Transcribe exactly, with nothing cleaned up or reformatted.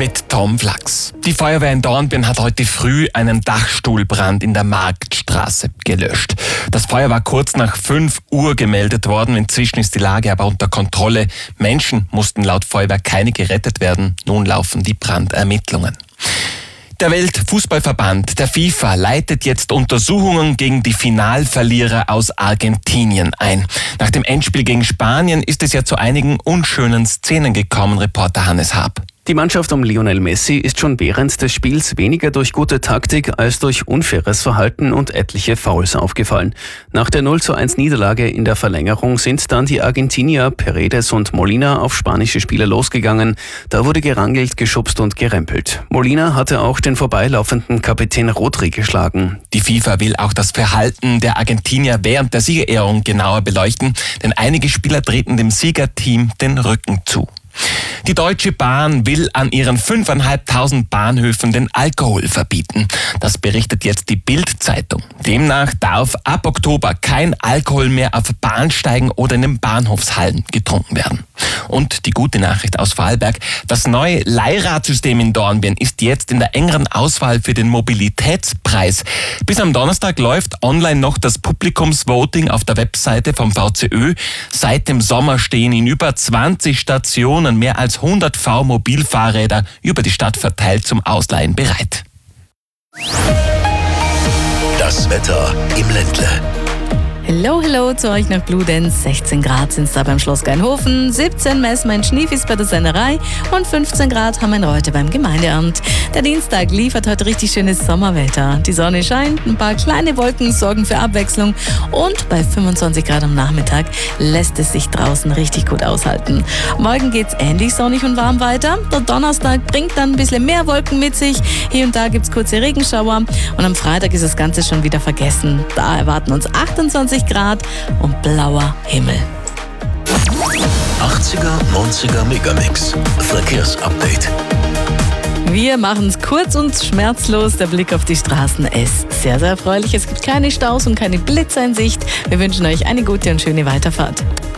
mit Tom Flachs. Die Feuerwehr in Dornbirn hat heute früh einen Dachstuhlbrand in der Marktstraße gelöscht. Das Feuer war kurz nach fünf Uhr gemeldet worden. Inzwischen ist die Lage aber unter Kontrolle. Menschen mussten laut Feuerwehr keine gerettet werden. Nun laufen die Brandermittlungen. Der Weltfußballverband, der FIFA, leitet jetzt Untersuchungen gegen die Finalverlierer aus Argentinien ein. Nach dem Endspiel gegen Spanien ist es ja zu einigen unschönen Szenen gekommen, Reporter Hannes Haab. Die Mannschaft um Lionel Messi ist schon während des Spiels weniger durch gute Taktik als durch unfaires Verhalten und etliche Fouls aufgefallen. Nach der null zu eins Niederlage in der Verlängerung sind dann die Argentinier Paredes und Molina auf spanische Spieler losgegangen. Da wurde gerangelt, geschubst und gerempelt. Molina hatte auch den vorbeilaufenden Kapitän Rodri geschlagen. Die FIFA will auch das Verhalten der Argentinier während der Siegerehrung genauer beleuchten, denn einige Spieler treten dem Siegerteam den Rücken zu. Die Deutsche Bahn will an ihren fünftausendfünfhundert Bahnhöfen den Alkohol verbieten. Das berichtet jetzt die Bild-Zeitung. Demnach darf ab Oktober kein Alkohol mehr auf Bahnsteigen oder in den Bahnhofshallen getrunken werden. Und die gute Nachricht aus Vorarlberg: Das neue Leihradsystem in Dornbirn ist jetzt in der engeren Auswahl für den Mobilitätspreis. Bis am Donnerstag läuft online noch das Publikumsvoting auf der Webseite vom V C Ö. Seit dem Sommer stehen in über zwanzig Stationen mehr als hundert V-Mobilfahrräder über die Stadt verteilt zum Ausleihen bereit. Das Wetter im Ländle. Hallo, hallo zu euch nach Bludenz. sechzehn Grad sind es da beim Schloss Geinhofen, siebzehn messen wir in Schneefies bei der Sennerei und fünfzehn Grad haben wir in Reute beim Gemeindeamt. Der Dienstag liefert heute richtig schönes Sommerwetter. Die Sonne scheint, ein paar kleine Wolken sorgen für Abwechslung und bei fünfundzwanzig Grad am Nachmittag lässt es sich draußen richtig gut aushalten. Morgen geht's ähnlich sonnig und warm weiter. Der Donnerstag bringt dann ein bisschen mehr Wolken mit sich. Hier und da gibt's kurze Regenschauer und am Freitag ist das Ganze schon wieder vergessen. Da erwarten uns achtundzwanzig Grad und blauer Himmel. achtziger, neunziger Megamix. Verkehrsupdate. Wir machen es kurz und schmerzlos. Der Blick auf die Straßen ist sehr, sehr erfreulich. Es gibt keine Staus und keine Blitzer in Sicht. Wir wünschen euch eine gute und schöne Weiterfahrt.